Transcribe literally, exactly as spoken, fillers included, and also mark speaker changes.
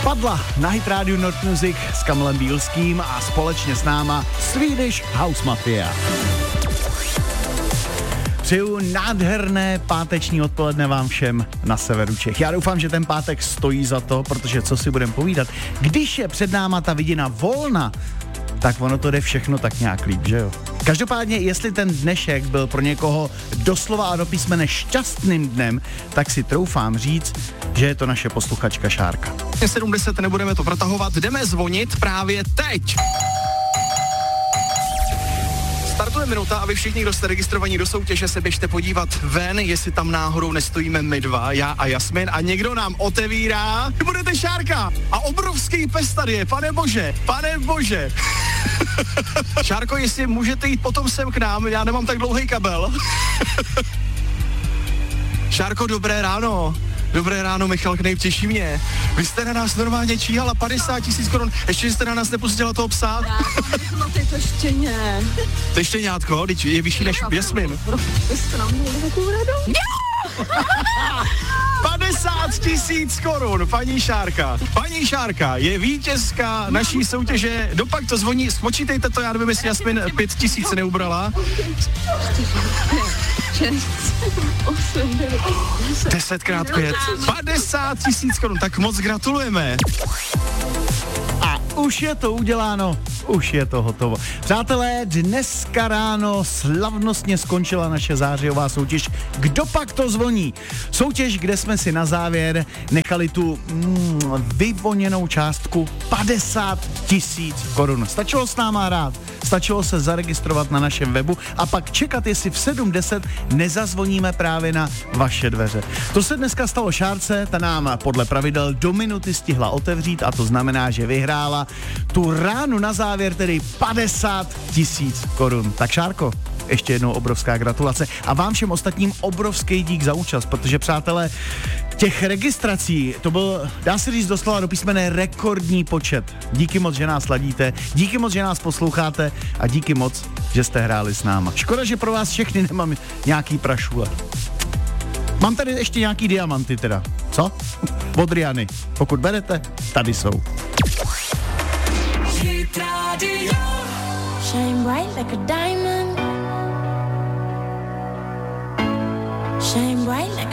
Speaker 1: Padla na Hit Radio North Music s Kamilem Bílským a společně s náma Swedish House Mafia. Přeju nádherné páteční odpoledne vám všem na severu Čech. Já doufám, že ten pátek stojí za to, protože co si budeme povídat, když je před náma ta vidina volna, tak ono to jde všechno tak nějak líp, že jo? Každopádně, jestli ten dnešek byl pro někoho doslova a do písmene šťastným dnem, tak si troufám říct, že je to naše posluchačka Šárka.
Speaker 2: sedmdesát nebudeme to protahovat, jdeme zvonit právě teď. Startuje minuta a vy všichni, kdo jste registrovaní do soutěže, se běžte podívat ven, jestli tam náhodou nestojíme my dva, já a Jasmin, a někdo nám otevírá. Vy budete Šárka a obrovský pes tady je, pane bože, pane bože. Šárko, jestli můžete jít potom sem k nám, já nemám tak dlouhý kabel. Šárko, dobré ráno. Dobré ráno, Michal Knejp, těší mě. Vy jste na nás normálně číhala padesát tisíc korun, ještě jste na nás nepustila toho psa.
Speaker 3: No ty to ještě ne.
Speaker 2: To ještě ňátko, teď je vyšší než Jasmin.
Speaker 3: Vy jste nám měli takovou radu?
Speaker 2: padesát tisíc korun, paní Šárka. Paní Šárka je vítězka naší soutěže. Dopak to zvoní, spočítejte to, já nevím, jestli Jasmin pět tisíc neubrala. Desetkrát pět. padesát tisíc korun, tak moc gratulujeme.
Speaker 1: A už je to uděláno, už je to hotovo. Přátelé, dneska ráno slavnostně skončila naše zářijová soutěž Kdo pak to zvoní? Soutěž, kde jsme si na závěr nechali tu mm, vyvoněnou částku padesát tisíc korun. Stačilo s náma hrát, stačilo se zaregistrovat na našem webu a pak čekat, jestli v sedm deset nezazvoníme právě na vaše dveře. To se dneska stalo Šárce, ta nám podle pravidel do minuty stihla otevřít a to znamená, že vyhrála tu ránu na závěr, tedy padesát tisíc korun. Tak Šárko, ještě jednou obrovská gratulace a vám všem ostatním obrovský dík za účast, protože přátelé, těch registrací, to byl, dá se říct doslova do písmene rekordní počet. Díky moc, že nás sladíte, díky moc, že nás posloucháte a díky moc, že jste hráli s náma. Škoda, že pro vás všechny nemám nějaký prašule. Mám tady ještě nějaký diamanty teda. Co? Od Riany. Pokud berete, tady jsou.
Speaker 4: Shine bright like a diamond. Shine bright like a